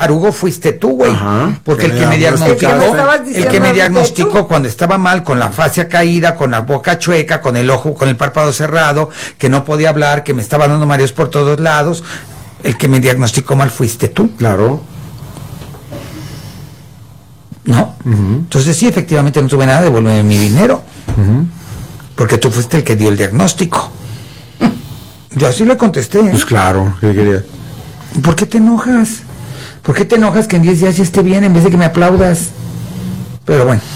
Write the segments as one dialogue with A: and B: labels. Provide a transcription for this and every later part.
A: tarugo fuiste tú, güey.
B: Ajá.
A: Porque el que me diagnosticó cuando estaba mal, con la fascia caída, con la boca chueca, con el ojo, con el párpado cerrado, que no podía hablar, que me estaba dando mareos por todos lados, el que me diagnosticó mal fuiste tú.
B: Claro.
A: ¿No? Entonces sí, efectivamente no tuve nada, devuélveme mi dinero. Porque tú fuiste el que dio el diagnóstico. Yo así le contesté.
B: Pues claro, ¿qué quería?
A: ¿Por qué te enojas? ¿Por qué te enojas que en 10 días ya esté bien en vez de que me aplaudas? Pero bueno.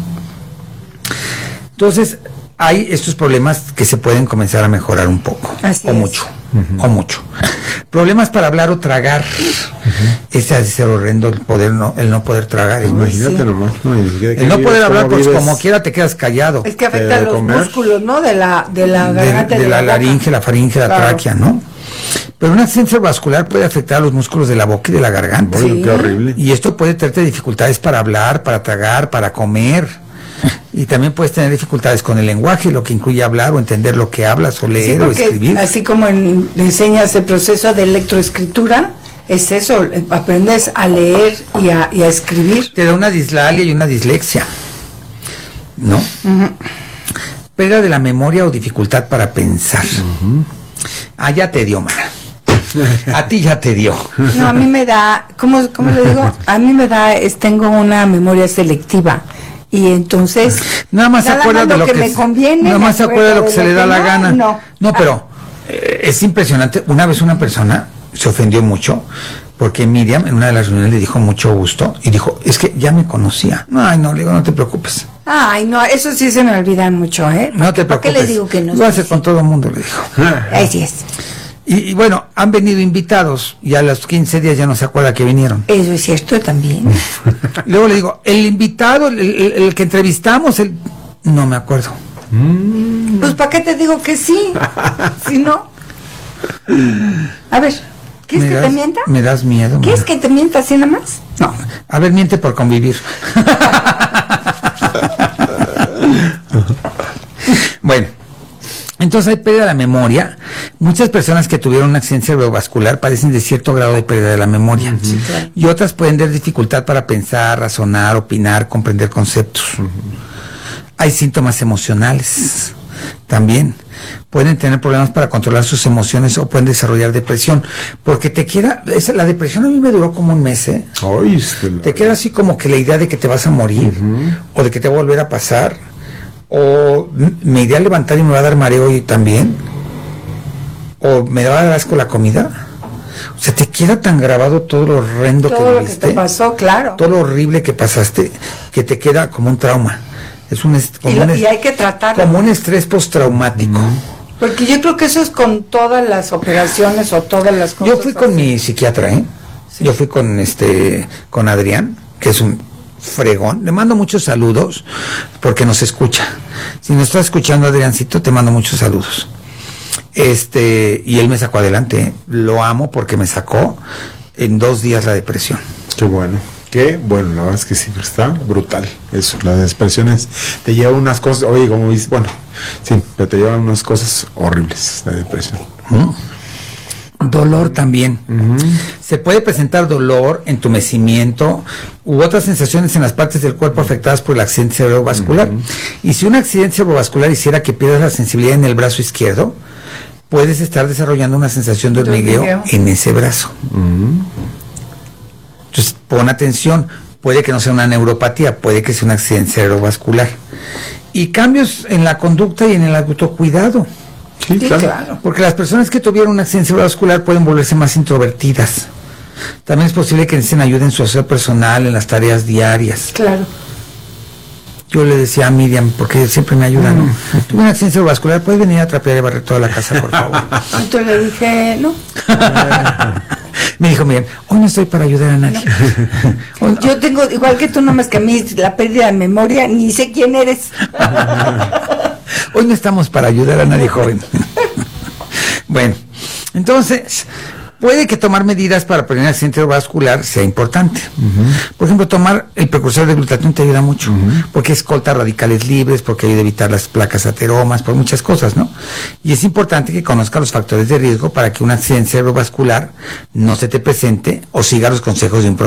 A: Entonces, hay estos problemas que se pueden comenzar a mejorar un poco.
C: Así
A: o
C: es.
A: mucho. O mucho. Problemas para hablar o tragar. Ese ha de ser horrendo el no poder tragar.
B: Imagínate nomás.
A: El no poder hablar, pues como quiera te quedas callado.
C: Es que afecta a los músculos, ¿no? De la garganta.
A: De la laringe, la faringe, la tráquea, ¿no? Pero una accidente cerebrovascular puede afectar a los músculos de la boca y de la garganta.
B: Sí. Qué horrible.
A: Y esto puede traerte dificultades para hablar, para tragar, para comer. Y también puedes tener dificultades con el lenguaje, lo que incluye hablar o entender lo que hablas o leer o escribir.
C: Así como le enseñas el proceso de electroescritura, es eso, aprendes a leer y a escribir.
A: Te da una dislalia y una dislexia, ¿no? Pérdida de la memoria o dificultad para pensar. Ya te dio, mana. A ti ya te dio.
C: No, a mí me da, ¿cómo le digo? A mí me da, tengo una memoria selectiva. Y entonces
A: nada más se acuerda de lo que
C: me conviene,
A: nada más se acuerda de lo que se le da la gana.
C: No,
A: pero es impresionante. Una vez una persona se ofendió mucho porque Miriam en una de las reuniones le dijo mucho gusto y dijo, es que ya me conocía. Ay, no, le digo, no te preocupes.
C: Ay, no, eso sí se me olvidan mucho, ¿eh?
A: No te preocupes.
C: ¿Por qué le digo que no?
A: Lo haces con todo el mundo, le dijo.
C: Así es.
A: Y bueno, han venido invitados y a los 15 días ya no se acuerda que vinieron.
C: Eso es cierto también.
A: Luego le digo, el invitado, el que entrevistamos, no me acuerdo.
C: Pues ¿para qué te digo que sí? Si no. A ver, ¿quieres que te mienta?
A: Me das miedo.
C: ¿Quieres que te mienta así nada más?
A: No, a ver, miente por convivir. Bueno. Entonces hay pérdida de la memoria. Muchas personas que tuvieron un accidente cerebrovascular padecen de cierto grado de pérdida de la memoria.
C: Sí, claro.
A: Y otras pueden tener dificultad para pensar, razonar, opinar, comprender conceptos. Hay síntomas emocionales también. Pueden tener problemas para controlar sus emociones o pueden desarrollar depresión. Porque la depresión a mí me duró como un mes, ¿eh?
B: Ay,
A: te queda así como que la idea de que te vas a morir o de que te va a volver a pasar. O me iré a levantar y me va a dar mareo y también, o me va a dar asco la comida. O sea, te queda tan grabado todo lo horrendo
C: todo
A: que
C: lo
A: viviste,
C: que te pasó, claro,
A: todo lo horrible que pasaste, que te queda como un trauma. Es
C: y hay que tratarlo
A: como un estrés postraumático.
C: Porque yo creo que eso es con todas las operaciones o todas las cosas.
A: Yo fui con mi psiquiatra, Sí. Yo fui con Adrián, que es un fregón. Le mando muchos saludos porque nos escucha. Si nos está escuchando, Adriancito, te mando muchos saludos. Y él me sacó adelante. Lo amo porque me sacó en 2 días la depresión.
B: Qué bueno. La verdad es que sí, está brutal. Eso, las expresiones te llevan unas cosas, oye, como dices, bueno, sí, pero te llevan unas cosas horribles, la depresión.
A: Dolor también. Se puede presentar dolor, entumecimiento u otras sensaciones en las partes del cuerpo afectadas por el accidente cerebrovascular. Y si un accidente cerebrovascular hiciera que pierdas la sensibilidad en el brazo izquierdo, puedes estar desarrollando una sensación de hormigueo en ese brazo. Entonces, pon atención. Puede que no sea una neuropatía, puede que sea un accidente cerebrovascular. Y cambios en la conducta y en el autocuidado.
B: Sí, claro.
A: Porque las personas que tuvieron un accidente cerebrovascular pueden volverse más introvertidas. También es posible que necesiten ayuda en su aseo personal, en las tareas diarias.
C: Claro.
A: Yo le decía a Miriam, porque siempre me ayuda, ¿no? Tuve un accidente cerebrovascular, ¿puedes venir a trapear y barrer toda la casa, por favor?
C: Entonces le dije, no.
A: Me dijo Miriam, hoy no estoy para ayudar a nadie.
C: No. Yo tengo, igual que tú, nomás que a mí la pérdida de memoria, ni sé quién eres.
A: Hoy no estamos para ayudar a nadie, joven. Bueno, entonces, puede que tomar medidas para prevenir accidente cerebrovascular sea importante. Por ejemplo, tomar el precursor de glutatión te ayuda mucho, porque escolta radicales libres, porque ayuda a evitar las placas ateromas, por muchas cosas, ¿no? Y es importante que conozca los factores de riesgo para que un accidente cerebrovascular no se te presente o siga los consejos de un